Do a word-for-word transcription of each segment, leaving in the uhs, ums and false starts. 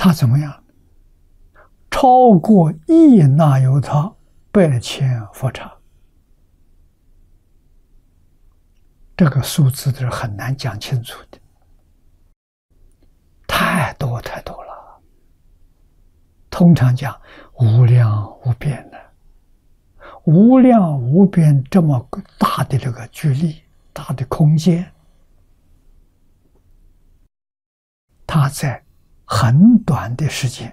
他怎么样？超过亿那由他百千佛刹。这个数字是很难讲清楚的，太多太多了。通常讲无量无边的，无量无边这么大的这个距离，大的空间，它在很短的时间，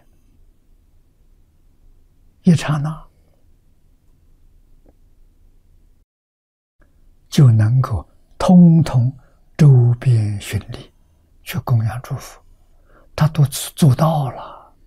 一刹那就能够通通周边巡礼去供养诸佛，他都做到了。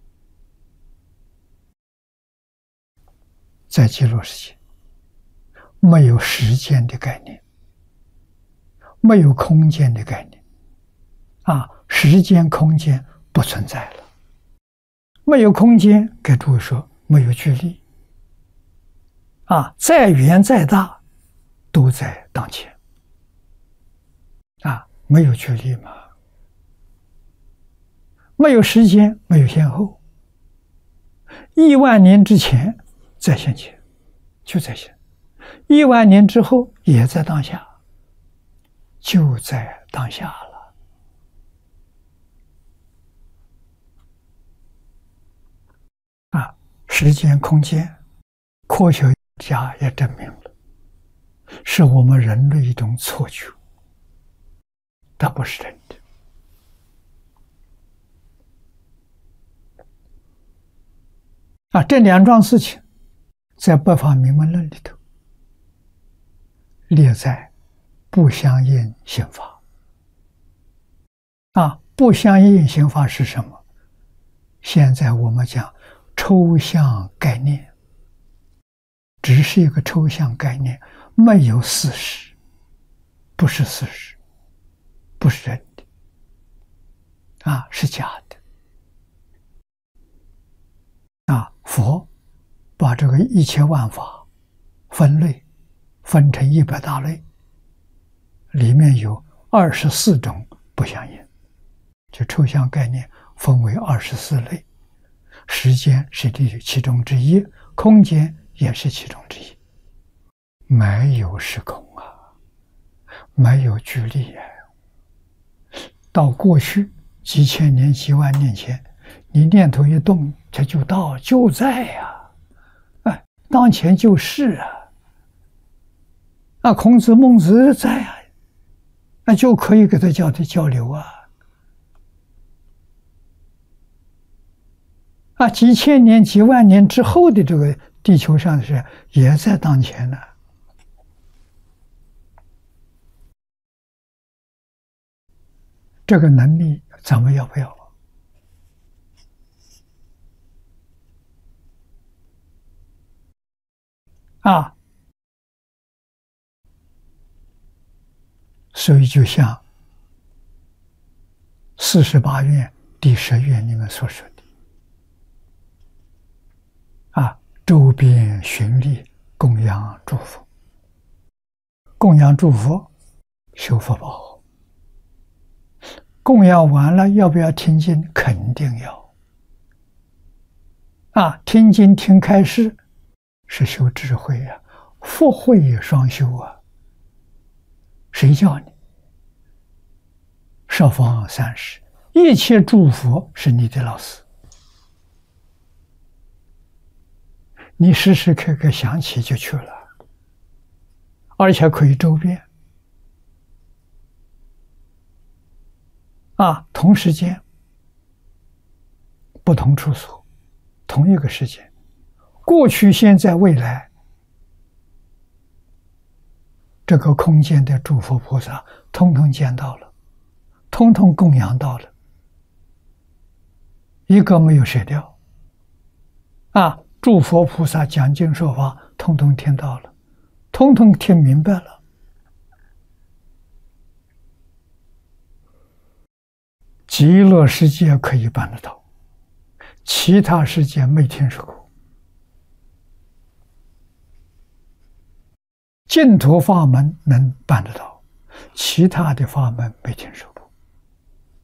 在极乐世界，没有时间的概念，没有空间的概念，啊，时间空间不存在了。没有空间，给诸位说没有距离，啊，再远再大，都在当前。啊，没有距离嘛，没有时间，没有先后。亿万年之前在现前，就在现；亿万年之后也在当下，就在当下了。啊，时间、空间，科学家也证明了，是我们人类一种错觉。它不是真的。啊，这两桩事情在《百法明门论》里头列在不相应刑法。啊，不相应刑法是什么？现在我们讲抽象概念，只是一个抽象概念，没有事实，不是事实。不是真的，啊，是假的。啊，佛把这个一切万法分类，分成一百大类，里面有二十四种不相应，就抽象概念分为二十四类，时间是其中之一，空间也是其中之一，没有时空啊，没有距离啊。到过去几千年、几万年前，你念头一动，它就到，就在呀、啊，哎，当前就是啊。那孔子、孟子在啊，那就可以给他交的交流啊。啊，几千年、几万年之后的这个地球上的事，也在当前呢。这个能力咱们要不要？啊，所以就像四十八愿第十愿里面所说的，啊，周边巡礼供养诸佛，供养诸佛修福报。供养完了，要不要听经？肯定要。啊，听经听开示是修智慧啊，福慧双修啊。谁教你？十方三世一切诸佛是你的老师，你时时刻刻想起就去了，而且可以周遍。啊，同时间，不同处所，同一个时间，过去、现在、未来，这个空间的诸佛菩萨，通通见到了，通通供养到了，一个没有舍掉。啊，诸佛菩萨讲经说法，通通听到了，通通听明白了。极乐世界可以办得到，其他世界没听说过。净土法门能办得到，其他的法门没听说。